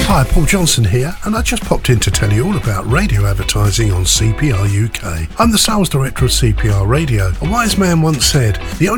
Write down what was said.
Hi, Paul Johnson here, and I just popped in to tell you all about radio advertising on CPR UK. I'm the sales director of CPR Radio. A wise man once said, the